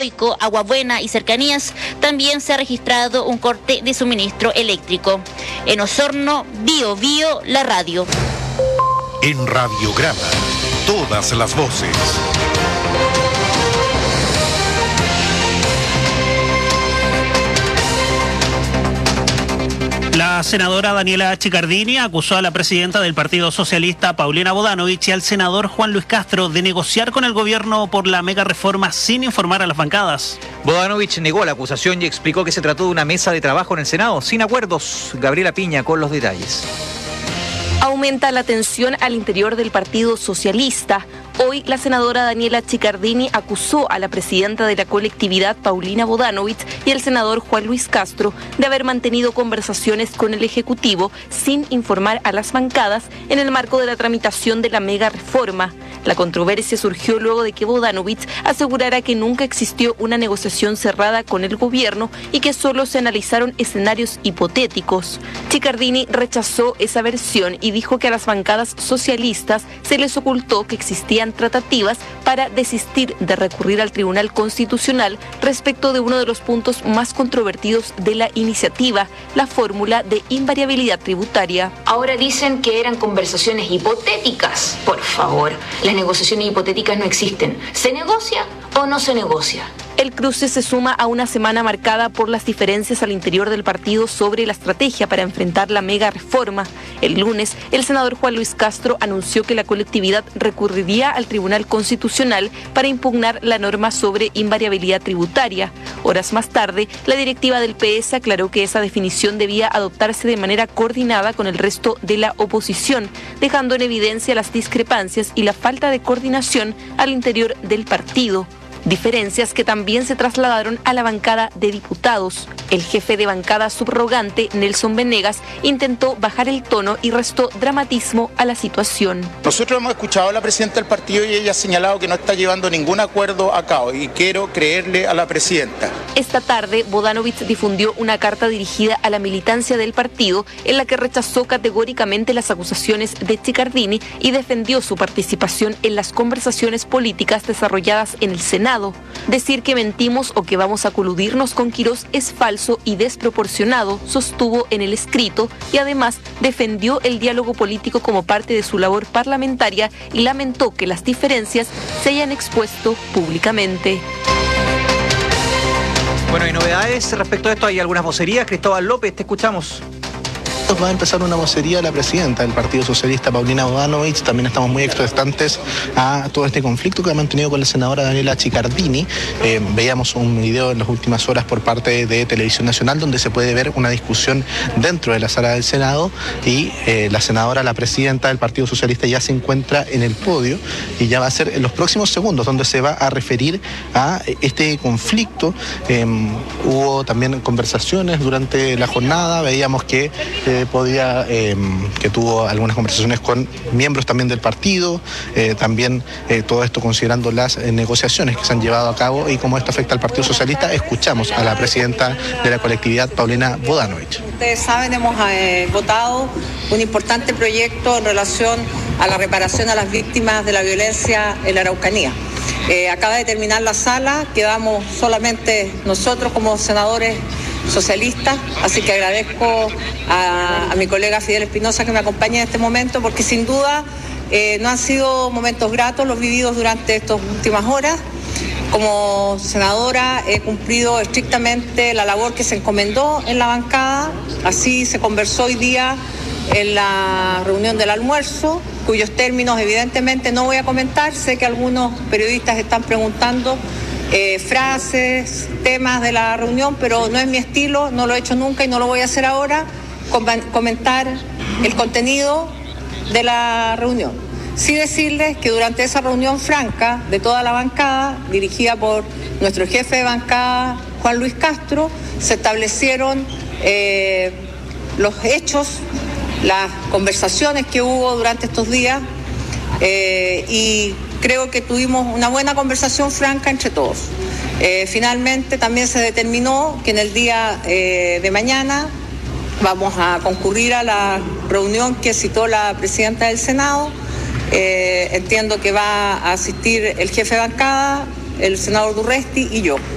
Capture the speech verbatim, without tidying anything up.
Coico, Agua Buena y cercanías, también se ha registrado un corte de suministro eléctrico. En Osorno, Bio Bio, la radio. En Radiograma, todas las voces. La senadora Daniela Chicardini acusó a la presidenta del Partido Socialista, Paulina Bodanovich, y al senador Juan Luis Castro de negociar con el gobierno por la mega reforma sin informar a las bancadas. Bodanovich negó la acusación y explicó que se trató de una mesa de trabajo en el Senado sin acuerdos. Gabriela Piña con los detalles. Aumenta la tensión al interior del Partido Socialista. Hoy, la senadora Daniela Chicardini acusó a la presidenta de la colectividad, Paulina Bodanovich, y al senador Juan Luis Castro de haber mantenido conversaciones con el Ejecutivo sin informar a las bancadas en el marco de la tramitación de la mega reforma. La controversia surgió luego de que Bodanovich asegurara que nunca existió una negociación cerrada con el gobierno y que solo se analizaron escenarios hipotéticos. Chicardini rechazó esa versión y dijo que a las bancadas socialistas se les ocultó que existían tratativas para desistir de recurrir al Tribunal Constitucional respecto de uno de los puntos más controvertidos de la iniciativa, la fórmula de invariabilidad tributaria. Ahora dicen que eran conversaciones hipotéticas. Por favor, las negociaciones hipotéticas no existen. ¿Se negocia o no se negocia? El cruce se suma a una semana marcada por las diferencias al interior del partido sobre la estrategia para enfrentar la mega reforma. El lunes, el senador Juan Luis Castro anunció que la colectividad recurriría al Tribunal Constitucional para impugnar la norma sobre invariabilidad tributaria. Horas más tarde, la directiva del P S aclaró que esa definición debía adoptarse de manera coordinada con el resto de la oposición, dejando en evidencia las discrepancias y la falta de coordinación al interior del partido. Diferencias que también se trasladaron a la bancada de diputados. El jefe de bancada subrogante, Nelson Venegas, intentó bajar el tono y restó dramatismo a la situación. Nosotros hemos escuchado a la presidenta del partido y ella ha señalado que no está llevando ningún acuerdo a cabo y quiero creerle a la presidenta. Esta tarde, Bodanovich difundió una carta dirigida a la militancia del partido en la que rechazó categóricamente las acusaciones de Chicardini y defendió su participación en las conversaciones políticas desarrolladas en el Senado. Decir que mentimos o que vamos a coludirnos con Quirós es falso y desproporcionado, sostuvo en el escrito, y además defendió el diálogo político como parte de su labor parlamentaria y lamentó que las diferencias se hayan expuesto públicamente. Bueno, hay novedades respecto a esto, hay algunas vocerías. Cristóbal López, te escuchamos. Va a empezar una vocería la presidenta del Partido Socialista, Paulina Bodanovich. También estamos muy expectantes a todo este conflicto que ha mantenido con la senadora Daniela Chicardini. Eh, veíamos un video en las últimas horas por parte de Televisión Nacional donde se puede ver una discusión dentro de la sala del Senado y eh, la senadora, la presidenta del Partido Socialista, ya se encuentra en el podio y ya va a ser en los próximos segundos donde se va a referir a este conflicto. Eh, hubo también conversaciones durante la jornada, veíamos que eh, podía, eh, que tuvo algunas conversaciones con miembros también del partido, eh, también eh, todo esto considerando las eh, negociaciones que se han llevado a cabo y cómo esto afecta al Partido Socialista. Escuchamos a la presidenta de la colectividad, Paulina Bodanovich. Ustedes saben, hemos eh, votado un importante proyecto en relación a la reparación a las víctimas de la violencia en la Araucanía. Eh, acaba de terminar la sala, quedamos solamente nosotros como senadores socialistas, así que agradezco a, a mi colega Fidel Espinosa que me acompaña en este momento, porque sin duda eh, no han sido momentos gratos los vividos durante estas últimas horas. Como senadora he cumplido estrictamente la labor que se encomendó en la bancada, así se conversó hoy día en la reunión del almuerzo, cuyos términos evidentemente no voy a comentar. Sé que algunos periodistas están preguntando Eh, frases, temas de la reunión, pero no es mi estilo, no lo he hecho nunca y no lo voy a hacer ahora, com- comentar el contenido de la reunión. Sí decirles que durante esa reunión franca de toda la bancada, dirigida por nuestro jefe de bancada, Juan Luis Castro, se establecieron eh, los hechos, las conversaciones que hubo durante estos días eh, y creo que tuvimos una buena conversación franca entre todos. Eh, finalmente también se determinó que en el día eh, de mañana vamos a concurrir a la reunión que citó la presidenta del Senado. Eh, entiendo que va a asistir el jefe de bancada, el senador Durresti y yo.